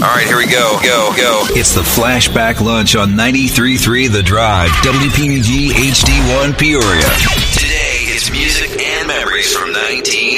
All right, here we go. Go. It's the Flashback Lunch on 93.3 The Drive, WPNG HD1 Peoria. Today is music and memories from 19